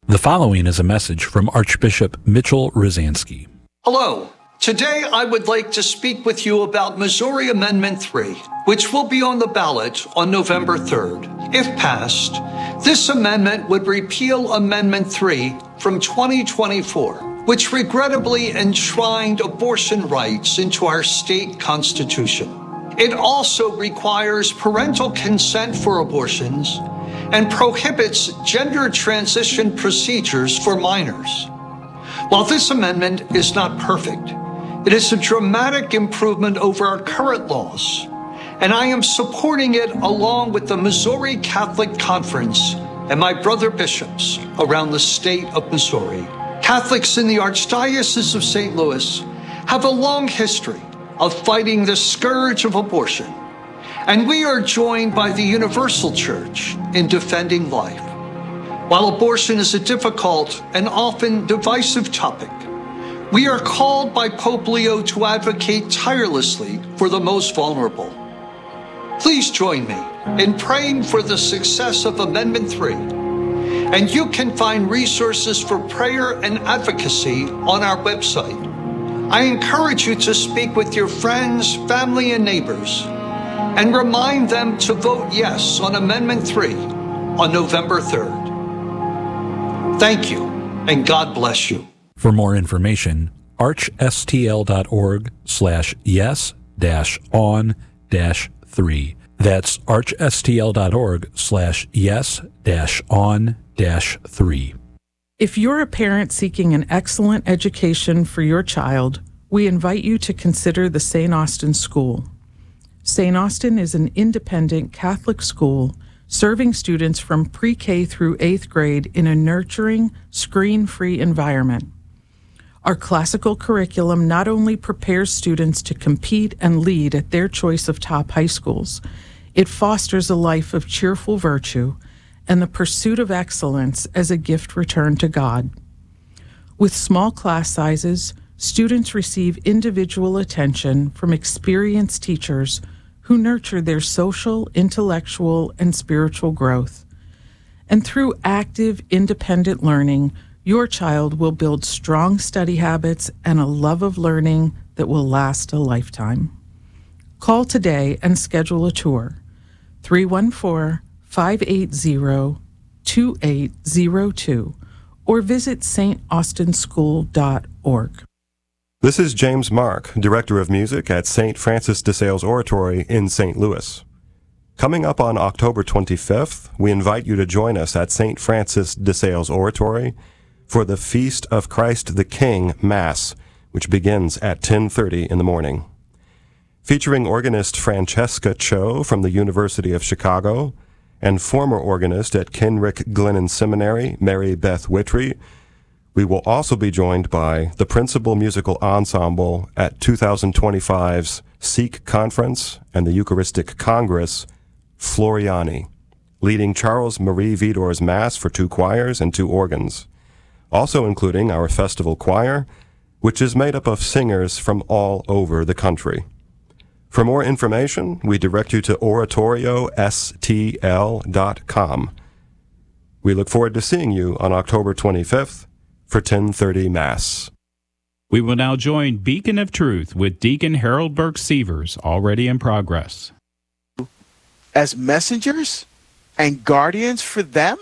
The following is a message from Archbishop Mitchell Rosansky. Hello. Today I would like to speak with you about Missouri Amendment 3, which will be on the ballot on November 3rd. If passed, this amendment would repeal Amendment 3 from 2024, which regrettably enshrined abortion rights into our state constitution. It also requires parental consent for abortions and prohibits gender transition procedures for minors. While this amendment is not perfect, it is a dramatic improvement over our current laws, and I am supporting it along with the Missouri Catholic Conference and my brother bishops around the state of Missouri. Catholics in the Archdiocese of St. Louis have a long history of fighting the scourge of abortion, and we are joined by the Universal Church in defending life. While abortion is a difficult and often divisive topic, we are called by Pope Leo to advocate tirelessly for the most vulnerable. Please join me in praying for the success of Amendment 3, and you can find resources for prayer and advocacy on our website. I encourage you to speak with your friends, family, and neighbors, and remind them to vote yes on Amendment 3 on November 3rd. Thank you, and God bless you. For more information, archstl.org/yes-on-3. That's archstl.org/yes-on-3. If you're a parent seeking an excellent education for your child, we invite you to consider the St. Austin School. St. Austin is an independent Catholic school serving students from pre-K through 8th grade in a nurturing, screen-free environment. Our classical curriculum not only prepares students to compete and lead at their choice of top high schools, it fosters a life of cheerful virtue and the pursuit of excellence as a gift returned to God. With small class sizes, students receive individual attention from experienced teachers who nurture their social, intellectual, and spiritual growth. And through active, independent learning, your child will build strong study habits and a love of learning that will last a lifetime. Call today and schedule a tour. 314-580-2802 or visit staustonschool.org. This is James Mark, Director of Music at St. Francis de Sales Oratory in St. Louis. Coming up on October 25th, we invite you to join us at St. Francis de Sales Oratory for the Feast of Christ the King Mass, which begins at 10:30 in the morning. Featuring organist Francesca Cho from the University of Chicago and former organist at Kenrick Glennon Seminary, Mary Beth Whitry, we will also be joined by the Principal Musical Ensemble at 2025's Seek Conference and the Eucharistic Congress, Floriani, leading Charles Marie Vidor's Mass for 2 choirs and 2 organs, also including our festival choir, which is made up of singers from all over the country. For more information, we direct you to oratoriostl.com. We look forward to seeing you on October 25th for 10:30 Mass. We will now join Beacon of Truth with Deacon Harold Burke Sievers, already in progress. As messengers and guardians for them?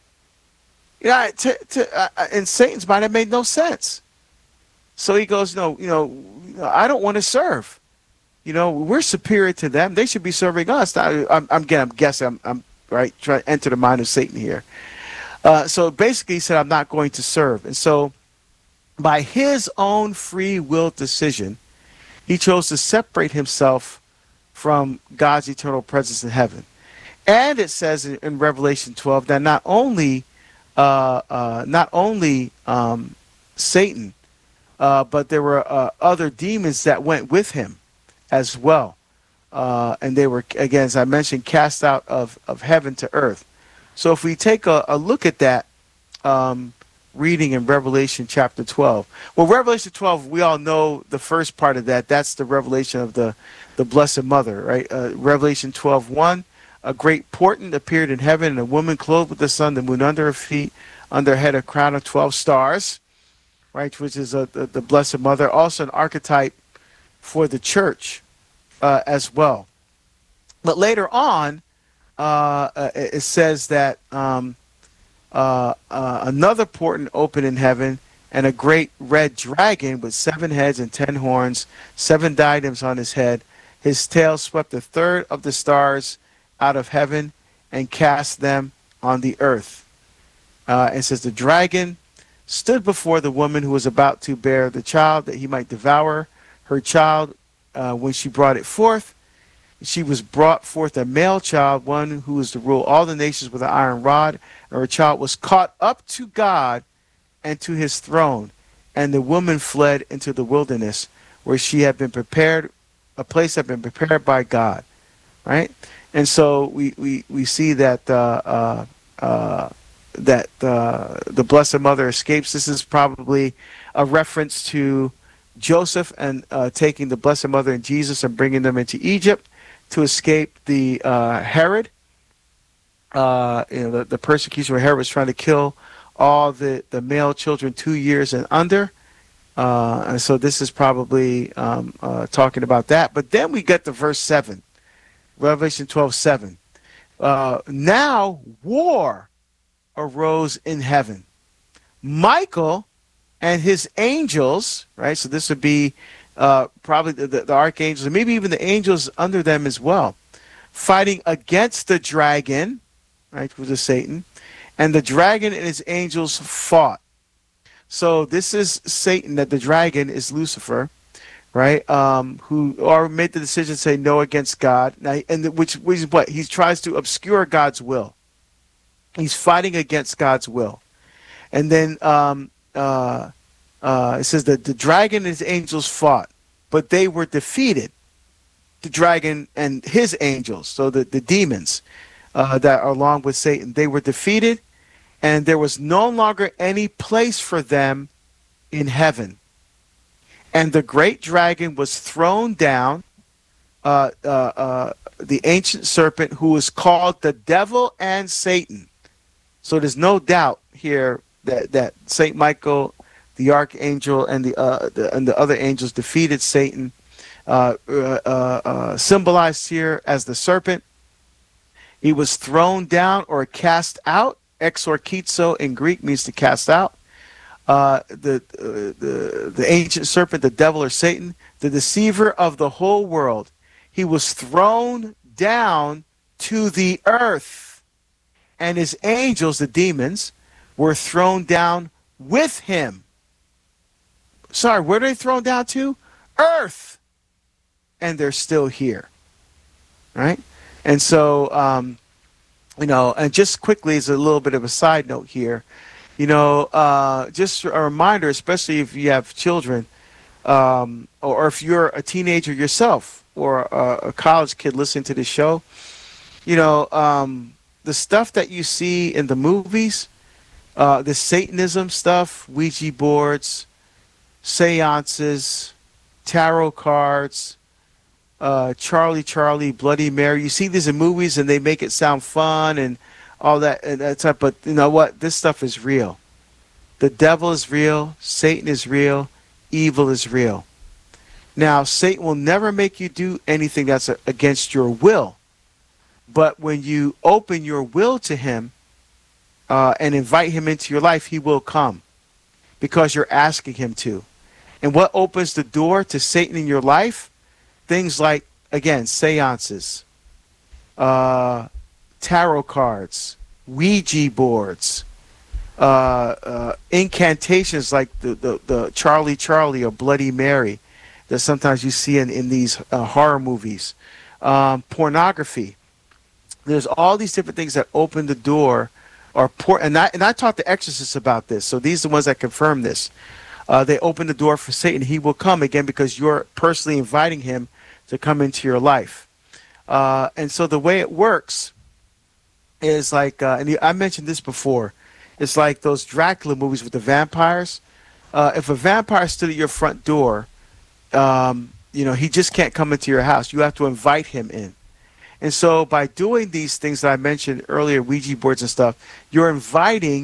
In Satan's mind, it made no sense. So he goes, I don't want to serve. We're superior to them. They should be serving us. I'm guessing, I'm right, trying to enter the mind of Satan here. So basically he said, I'm not going to serve. And so by his own free will decision, he chose to separate himself from God's eternal presence in heaven. And it says in Revelation 12 that not only Satan, but there were other demons that went with him as well. And they were, again, as I mentioned, cast out of heaven to earth. So if we take a look at that reading in Revelation chapter 12. Well, Revelation 12, we all know the first part of that. That's the revelation of the Blessed Mother, right? Revelation 12:1. A great portent appeared in heaven, and a woman clothed with the sun, the moon under her feet, under head a crown of 12 stars, right, which is the Blessed Mother, also an archetype for the church as well. But later on, it says that another portal opened in heaven, and a great red dragon with 7 heads and 10 horns, 7 diadems on his head. His tail swept a third of the stars out of heaven and cast them on the earth. It says the dragon stood before the woman who was about to bear the child, that he might devour her child when she brought it forth. She was brought forth a male child, one who was to rule all the nations with an iron rod, and her child was caught up to God and to his throne. And the woman fled into the wilderness, where she had been prepared, a place had been prepared by God. Right? And so we see that the Blessed Mother escapes. This is probably a reference to Joseph and taking the Blessed Mother and Jesus and bringing them into Egypt to escape the Herod, the persecution where Herod was trying to kill all the male children 2 years and under. And so this is probably talking about that. But then we get to verse 7, Revelation 12:7. Now war arose in heaven. Michael and his angels, right? So this would be probably the archangels, and maybe even the angels under them as well, fighting against the dragon, right, which is Satan, and the dragon and his angels fought. So this is Satan, that the dragon is Lucifer, right, who made the decision to say no against God, now, and which is what? He tries to obscure God's will. He's fighting against God's will. And then it says that the dragon and his angels fought, but they were defeated. The dragon and his angels, so the demons that are along with Satan, they were defeated, and there was no longer any place for them in heaven. And the great dragon was thrown down, the ancient serpent, who is called the devil and Satan. So there's no doubt here that Saint Michael, the archangel, and the other angels defeated Satan, symbolized here as the serpent. He was thrown down or cast out. Exorkizo in Greek means to cast out. The ancient serpent, the devil or Satan, the deceiver of the whole world. He was thrown down to the earth, and his angels, the demons, were thrown down with him. Sorry, where are they thrown down to? Earth. And they're still here. Right? And so, and just quickly, as a little bit of a side note here, just a reminder, especially if you have children, or if you're a teenager yourself, or a college kid listening to this show, the stuff that you see in the movies, the Satanism stuff, Ouija boards, seances, tarot cards, Charlie, Bloody Mary. You see these in movies and they make it sound fun and all that and that type. But you know what? This stuff is real. The devil is real. Satan is real. Evil is real. Now, Satan will never make you do anything that's against your will. But when you open your will to him and invite him into your life, he will come because you're asking him to. And what opens the door to Satan in your life? Things like, again, seances, tarot cards, Ouija boards, incantations like the Charlie or Bloody Mary that sometimes you see in these horror movies, pornography. There's all these different things that open the door, and I talked to exorcists about this, so these are the ones that confirm this. They open the door for Satan. He will come again because you're personally inviting him to come into your life. And so the way it works is like, and I mentioned this before, it's like those Dracula movies with the vampires. If a vampire stood at your front door, he just can't come into your house. You have to invite him in. And so by doing these things that I mentioned earlier, Ouija boards and stuff, you're inviting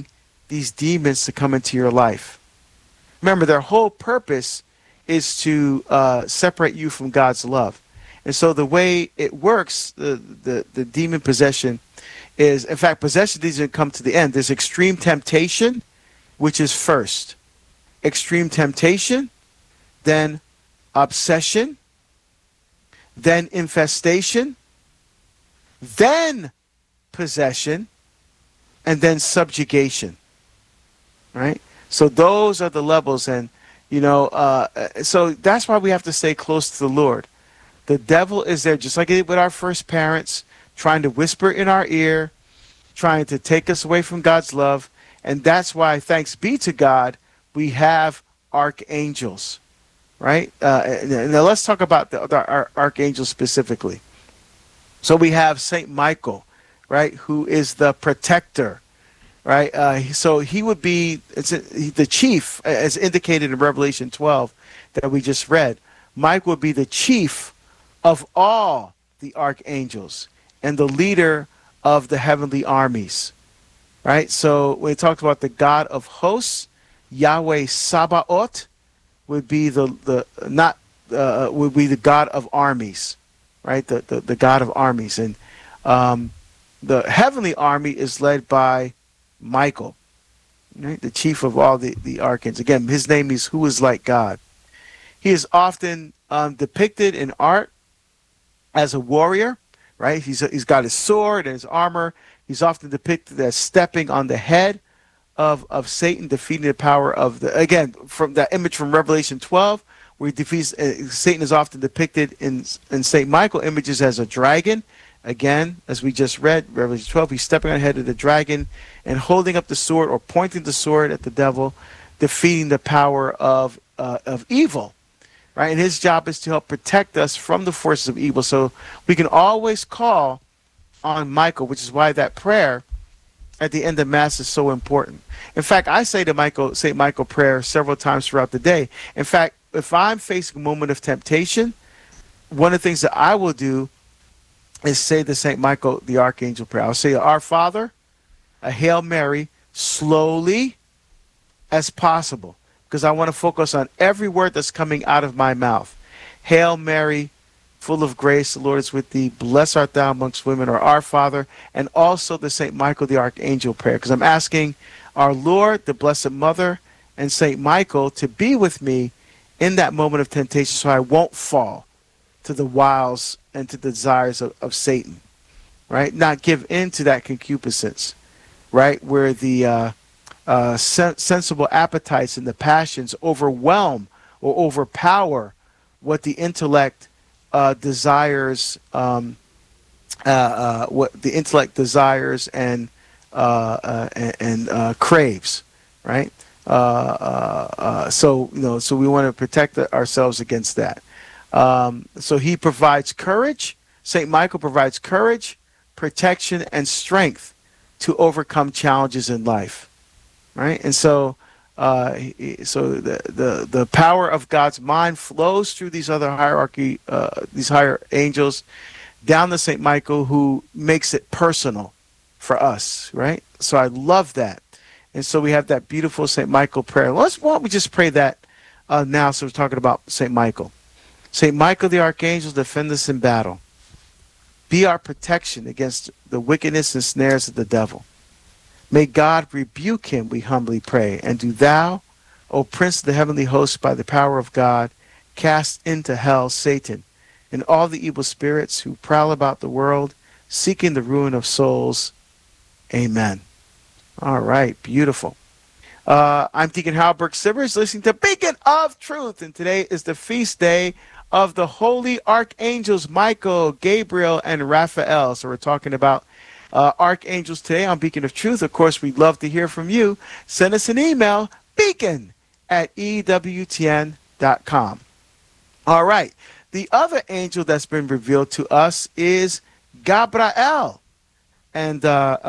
these demons to come into your life. Remember, their whole purpose is to separate you from God's love. And so the way it works, the demon possession is, in fact, possession doesn't come to the end. There's extreme temptation, which is first. Extreme temptation, then obsession, then infestation, then possession, and then subjugation. Right? So those are the levels, and so that's why we have to stay close to the Lord. The devil is there, just like he did with our first parents, trying to whisper in our ear, trying to take us away from God's love. And that's why, thanks be to God, we have archangels, right? Now let's talk about our archangels specifically. So we have Saint Michael, right, who is the protector, right? So he would be the chief, as indicated in Revelation 12 that we just read. Mike would be the chief of all the archangels and the leader of the heavenly armies, right? So when it talks about the God of hosts, Yahweh Sabaoth would be the God of armies, right? The God of armies, and the heavenly army is led by Michael, right? The chief of all the archangels. Again, his name is who is like God. He is often depicted in art as a warrior, right? He's got his sword and his armor. He's often depicted as stepping on the head of Satan, defeating the power of again, from that image from Revelation 12, where he defeats Satan, is often depicted in Saint Michael images as a dragon. Again, as we just read, Revelation 12, he's stepping on the head of the dragon and holding up the sword or pointing the sword at the devil, defeating the power of evil. Right? And his job is to help protect us from the forces of evil. So we can always call on Michael, which is why that prayer at the end of Mass is so important. In fact, I say to St. Michael prayer several times throughout the day. In fact, if I'm facing a moment of temptation, one of the things that I will do is say the St. Michael, the Archangel prayer. I'll say, Our Father, a Hail Mary, slowly as possible, because I want to focus on every word that's coming out of my mouth. Hail Mary, full of grace, the Lord is with thee. Blessed art thou amongst women, or Our Father, and also the St. Michael the Archangel prayer, because I'm asking our Lord, the Blessed Mother, and St. Michael to be with me in that moment of temptation so I won't fall to the wiles and to the desires of Satan, right? Not give in to that concupiscence, right? Where the sensible appetites and the passions overwhelm or overpower what the intellect desires, what the intellect desires and craves, right? So we want to protect ourselves against that. So he provides courage. Saint Michael provides courage, protection, and strength to overcome challenges in life. Right, and so the power of God's mind flows through these other hierarchy, these higher angels, down to Saint Michael, who makes it personal for us. Right, so I love that, and so we have that beautiful Saint Michael prayer. Why don't we just pray that now? So we're talking about Saint Michael. Saint Michael the Archangel, defend us in battle. Be our protection against the wickedness and snares of the devil. May God rebuke him, we humbly pray. And do thou, O Prince of the heavenly hosts, by the power of God, cast into hell Satan and all the evil spirits who prowl about the world, seeking the ruin of souls. Amen. All right, beautiful. I'm Deacon Harold Burke-Sivers, listening to Beacon of Truth, and today is the feast day of the holy archangels Michael, Gabriel, and Raphael. So we're talking about archangels today on Beacon of Truth. Of course, we'd love to hear from you. Send us an email, beacon@ewtn.com. All right. The other angel that's been revealed to us is Gabriel. And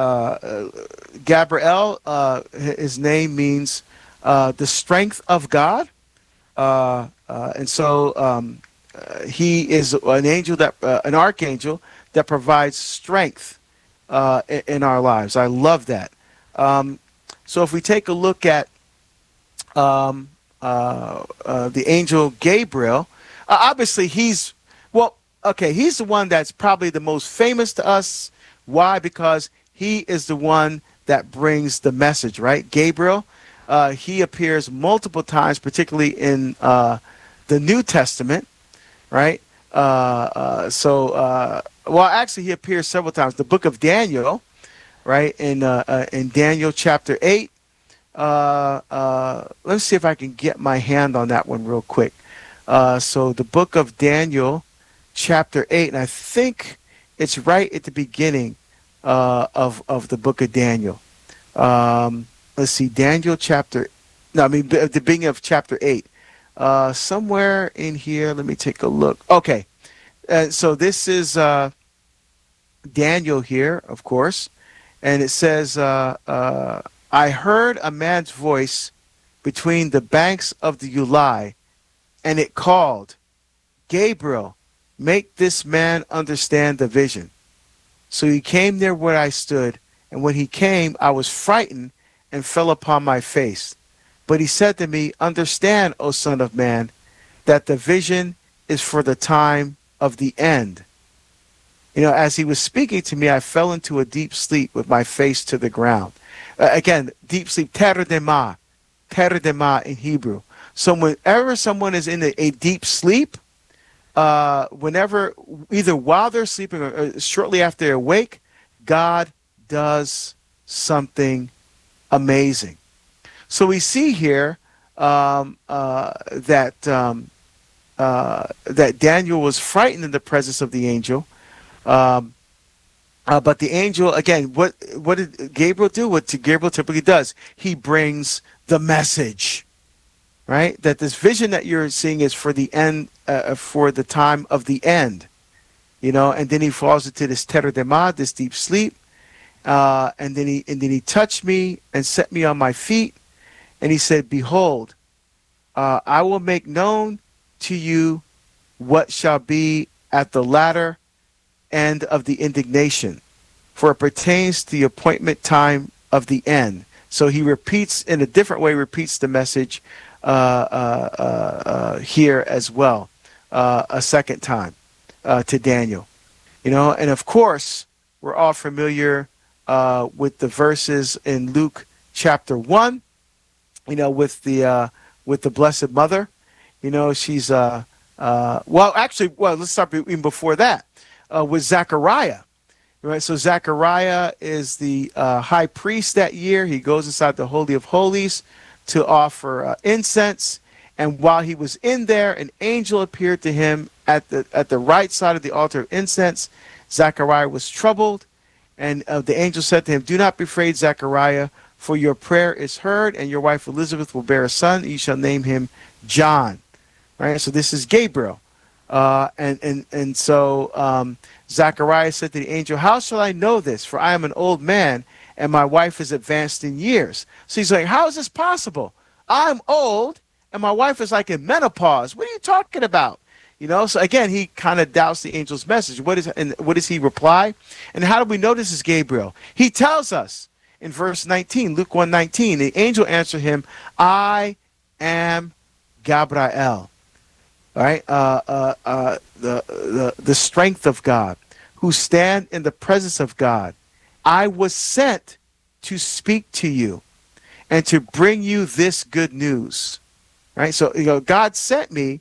Gabriel, his name means the strength of God. And so he is an angel an archangel that provides strength in our lives. I love that. So if we take a look at the angel Gabriel, obviously he's the one that's probably the most famous to us. Why? Because he is the one that brings the message, right? Gabriel, he appears multiple times, particularly in the New Testament, right? Actually, he appears several times. The book of Daniel, right? In Daniel chapter 8. Let's see if I can get my hand on that one real quick. So the book of Daniel chapter 8, and I think it's right at the beginning of the book of Daniel. Let's see, the beginning of chapter 8. Somewhere in here, let me take a look. Okay, so this is Daniel here, of course, and it says, I heard a man's voice between the banks of the Ulai, and it called, Gabriel, make this man understand the vision. So he came near where I stood, and when he came, I was frightened and fell upon my face. But he said to me, understand, O son of man, that the vision is for the time of the end. As he was speaking to me, I fell into a deep sleep with my face to the ground. Again, deep sleep, teredema in Hebrew. So whenever someone is in a deep sleep, whenever, either while they're sleeping or shortly after they're awake, God does something amazing. So we see here that Daniel was frightened in the presence of the angel. But the angel, again, what did Gabriel do? What Gabriel typically does, he brings the message, right? That this vision that you're seeing is for the end, for the time of the end, And then he falls into this teredema, this deep sleep, and then he touched me and set me on my feet, and he said, "Behold, I will make known to you what shall be at the latter end of the indignation, for it pertains to the appointment time of the end." So he repeats in a different way, repeats the message here as well, a second time to Daniel. And of course, we're all familiar with the verses in Luke chapter 1, with the Blessed Mother. She's let's start even before that. With Zechariah, right? So Zechariah is the high priest that year. He goes inside the Holy of Holies to offer incense. And while he was in there, an angel appeared to him at the right side of the altar of incense. Zechariah was troubled, and the angel said to him, "Do not be afraid, Zechariah, for your prayer is heard, and your wife Elizabeth will bear a son, and you shall name him John." Right? So this is Gabriel. So Zechariah said to the angel, "How shall I know this? For I am an old man, and my wife is advanced in years." So he's like, "How is this possible? I'm old, and my wife is like in menopause. What are you talking about?" So again, he kind of doubts the angel's message. What does he reply? And how do we know this is Gabriel? He tells us in verse 19, Luke 1:19, the angel answered him, "I am Gabriel." All right, the strength of God, who stand in the presence of God. I was sent to speak to you and to bring you this good news. Right, so God sent me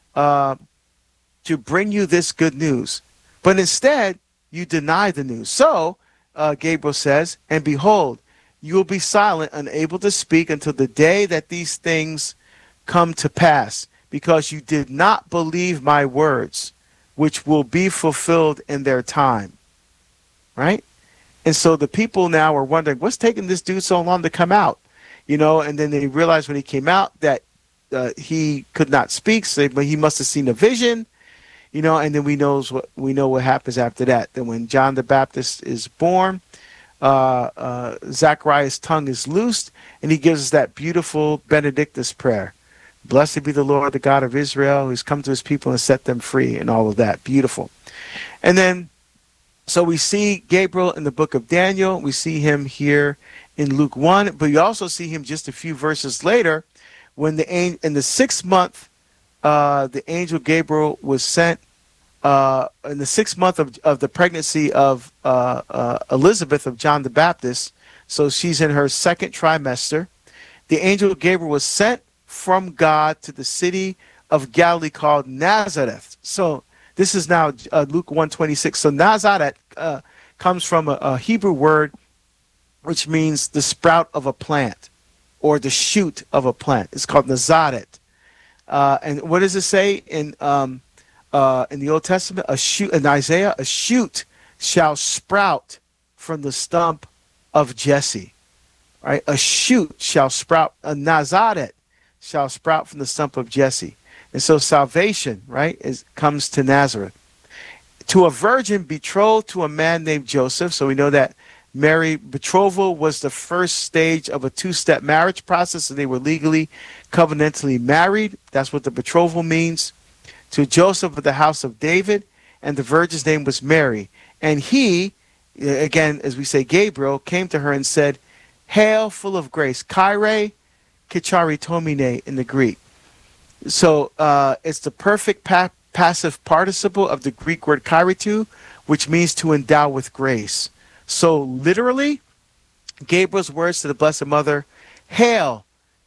to bring you this good news, but instead you deny the news. So Gabriel says, "And behold, you will be silent, unable to speak until the day that these things come to pass, because you did not believe my words, which will be fulfilled in their time." Right? And so the people now are wondering, what's taking this dude so long to come out? And then they realized when he came out that he could not speak, but he must have seen a vision, and then we know what happens after that. Then when John the Baptist is born, Zachariah's tongue is loosed, and he gives us that beautiful Benedictus prayer. "Blessed be the Lord, the God of Israel, who's come to his people and set them free," and all of that. Beautiful. And then, so we see Gabriel in the book of Daniel. We see him here in Luke 1, but you also see him just a few verses later when in the 6th month, the angel Gabriel was sent in the 6th month of the pregnancy of Elizabeth of John the Baptist. So she's in her 2nd trimester. The angel Gabriel was sent from God to the city of Galilee called Nazareth. So this is now Luke 1:26. So Nazareth comes from a Hebrew word which means the sprout of a plant or the shoot of a plant. It's called Nazareth. And what does it say in the Old Testament? A shoot, in Isaiah, a shoot shall sprout from the stump of Jesse. Right? A shoot shall sprout, a Nazareth shall sprout from the stump of Jesse. And so salvation, right, comes to Nazareth. To a virgin betrothed to a man named Joseph. So we know that Mary betrothal was the first stage of a 2-step marriage process, and they were legally, covenantally married. That's what the betrothal means. To Joseph of the house of David, and the virgin's name was Mary. And he, again, as we say, Gabriel, came to her and said, "Hail, full of grace." Kyrie Kicharitomine in the Greek. So it's the perfect passive participle of the Greek word kairitu, which means to endow with grace. So literally, Gabriel's words to the Blessed Mother, "Hail,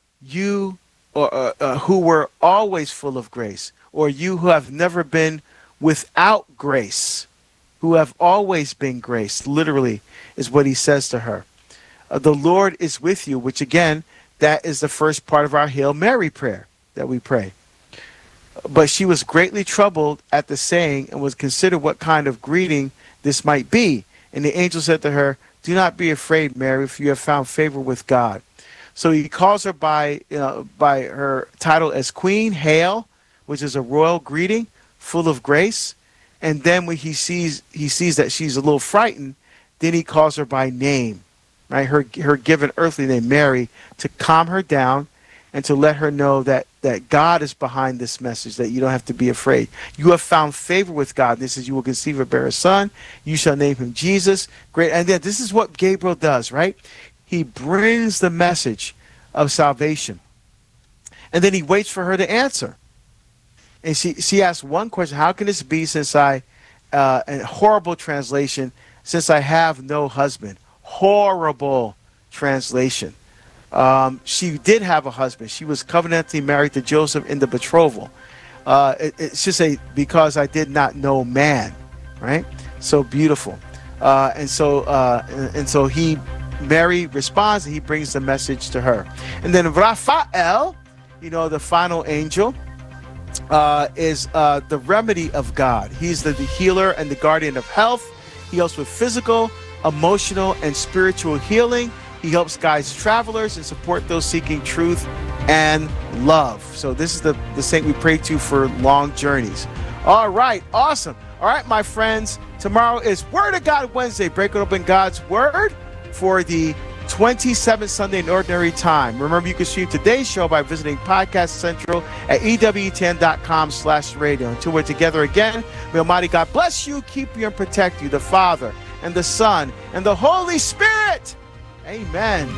you who were always full of grace," or you who have never been without grace, who have always been grace, literally is what he says to her. The Lord is with you, which again, that is the first part of our Hail Mary prayer that we pray. But she was greatly troubled at the saying and was considered what kind of greeting this might be. And the angel said to her, "Do not be afraid, Mary, for you have found favor with God." So he calls her by her title as Queen, Hail, which is a royal greeting, full of grace. And then when he sees that she's a little frightened, then he calls her by name, right? Her given earthly name, Mary, to calm her down and to let her know that God is behind this message, that you don't have to be afraid. You have found favor with God. This is, you will conceive and bear a son. You shall name him Jesus. Great. And then this is what Gabriel does, right? He brings the message of salvation. And then he waits for her to answer. And she asks one question: how can this be, since a horrible translation, since I have no husband? Horrible translation. She did have a husband. She was covenantally married to Joseph in the betrothal. It should say, because I did not know man, right? So beautiful. And so Mary responds, and he brings the message to her. And then Raphael, the final angel, is the remedy of God. He's the healer and the guardian of health. He helps with physical, emotional, and spiritual healing. He helps guide travelers and support those seeking truth and love. So this is the saint we pray to for long journeys. All right, awesome. All right, my friends, tomorrow is Word of God Wednesday. Breaking open God's Word for the 27th Sunday in Ordinary Time. Remember, you can stream today's show by visiting Podcast Central at EWTN.com/radio. Until we're together again, may Almighty God bless you, keep you, and protect you, the Father and the Son and the Holy Spirit. Amen.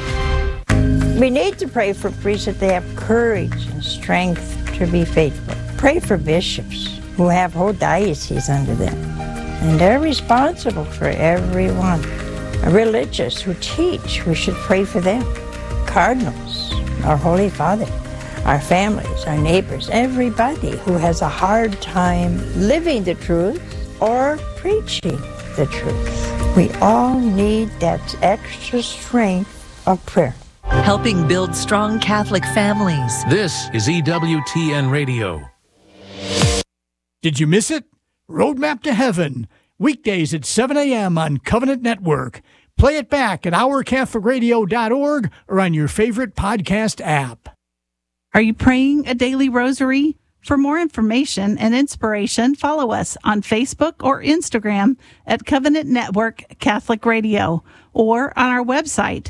We need to pray for priests that they have courage and strength to be faithful. Pray for bishops who have whole dioceses under them, and they're responsible for everyone. Religious who teach, we should pray for them. Cardinals, our Holy Father, our families, our neighbors, everybody who has a hard time living the truth or preaching the truth. We all need that extra strength of prayer. Helping build strong Catholic families. This is EWTN Radio. Did you miss it? Roadmap to Heaven. Weekdays at 7 a.m. on Covenant Network. Play it back at ourcatholicradio.org or on your favorite podcast app. Are you praying a daily rosary? For more information and inspiration, follow us on Facebook or Instagram at Covenant Network Catholic Radio or on our website,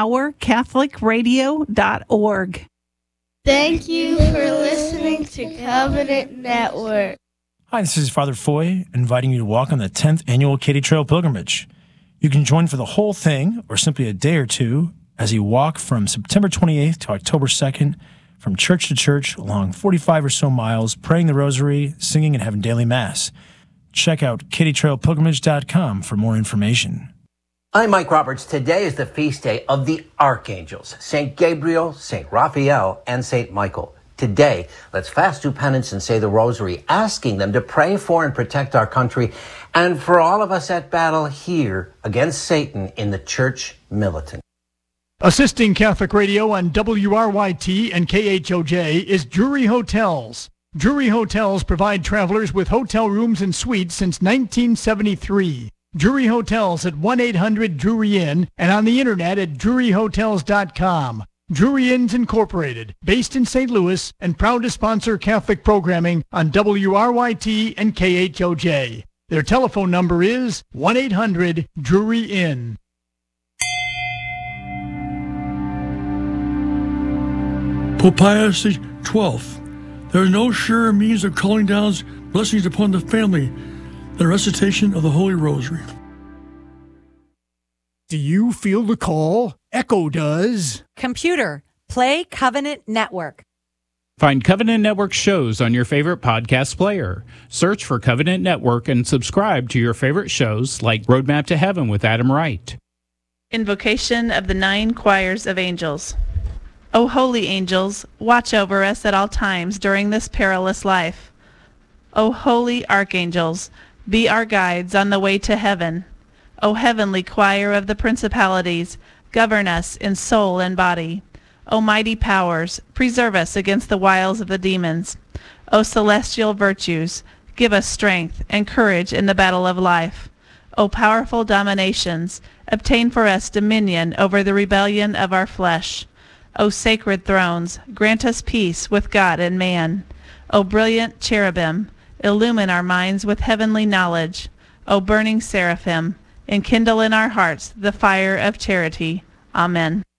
ourcatholicradio.org. Thank you for listening to Covenant Network. Hi, this is Father Foy, inviting you to walk on the 10th annual Katy Trail Pilgrimage. You can join for the whole thing or simply a day or two as you walk from September 28th to October 2nd from church to church along 45 or so miles, praying the rosary, singing, and having daily mass. Check out kittytrailpilgrimage.com for more information. I'm Mike Roberts. Today is the feast day of the archangels, St. Gabriel, St. Raphael, and St. Michael. Today, let's fast, do penance, and say the rosary, asking them to pray for and protect our country and for all of us at battle here against Satan in the church militant. Assisting Catholic Radio on WRYT and KHOJ is Drury Hotels. Drury Hotels provide travelers with hotel rooms and suites since 1973. Drury Hotels at 1-800-DRURY INN and on the internet at druryhotels.com. Drury Inns Incorporated, based in St. Louis and proud to sponsor Catholic programming on WRYT and KHOJ. Their telephone number is 1-800-DRURY-INN. Pope Pius XII. There is no surer means of calling down blessings upon the family than a recitation of the Holy Rosary. Do you feel the call? Echo does. Computer, play Covenant Network. Find Covenant Network shows on your favorite podcast player. Search for Covenant Network and subscribe to your favorite shows like Roadmap to Heaven with Adam Wright. Invocation of the 9 Choirs of Angels. O holy angels, watch over us at all times during this perilous life. O holy archangels, be our guides on the way to heaven. O heavenly choir of the principalities, govern us in soul and body. O mighty powers, preserve us against the wiles of the demons. O celestial virtues, give us strength and courage in the battle of life. O powerful dominations, obtain for us dominion over the rebellion of our flesh. O sacred thrones, grant us peace with God and man. O brilliant cherubim, illumine our minds with heavenly knowledge. O burning seraphim, enkindle in our hearts the fire of charity. Amen.